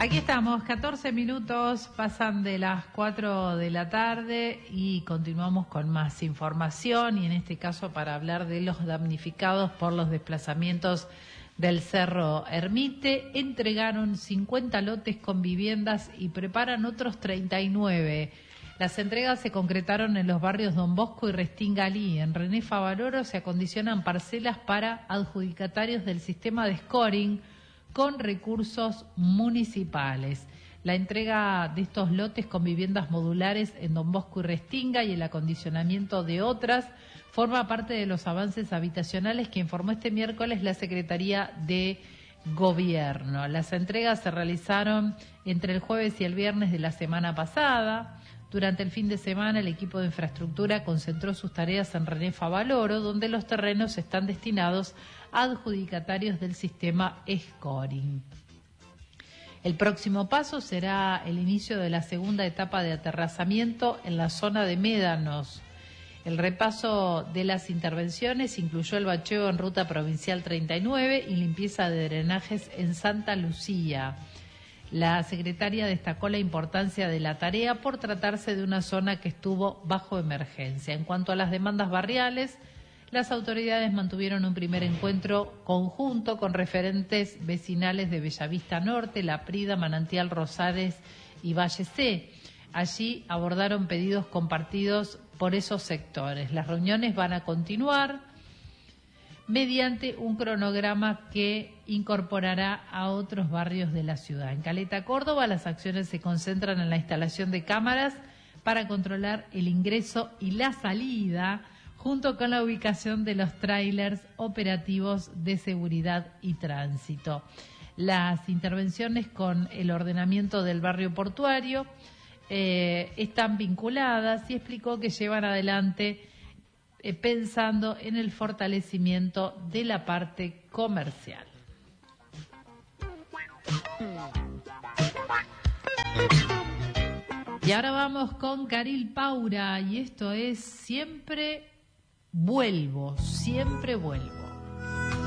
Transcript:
Aquí estamos, 14 minutos pasan de las 4 de la tarde y continuamos con más información y en este caso para hablar de los damnificados por los desplazamientos del Cerro Ermite. Entregaron 50 lotes con viviendas y preparan otros 39. Las entregas se concretaron en los barrios Don Bosco y Restingalí. En René Favaloro se acondicionan parcelas para adjudicatarios del sistema de scoring con recursos municipales. La entrega de estos lotes con viviendas modulares en Don Bosco y Restinga y el acondicionamiento de otras forma parte de los avances habitacionales que informó este miércoles la Secretaría de Gobierno. Las entregas se realizaron entre el jueves y el viernes de la semana pasada. Durante el fin de semana, el equipo de infraestructura concentró sus tareas en René Favaloro, donde los terrenos están destinados a adjudicatarios del sistema scoring. El próximo paso será el inicio de la segunda etapa de aterrazamiento en la zona de Médanos. El repaso de las intervenciones incluyó el bacheo en Ruta Provincial 39 y limpieza de drenajes en Santa Lucía. La secretaria destacó la importancia de la tarea por tratarse de una zona que estuvo bajo emergencia. En cuanto a las demandas barriales, las autoridades mantuvieron un primer encuentro conjunto con referentes vecinales de Bellavista Norte, La Prida, Manantial Rosales y Valle C. Allí abordaron pedidos compartidos por esos sectores. Las reuniones van a continuar mediante un cronograma que incorporará a otros barrios de la ciudad. En Caleta, Córdoba, las acciones se concentran en la instalación de cámaras para controlar el ingreso y la salida, junto con la ubicación de los tráilers operativos de seguridad y tránsito. Las intervenciones con el ordenamiento del barrio portuario están vinculadas y explicó que llevan adelante pensando en el fortalecimiento de la parte comercial. Y ahora vamos con Caril Paura y esto es Siempre Vuelvo, Siempre Vuelvo.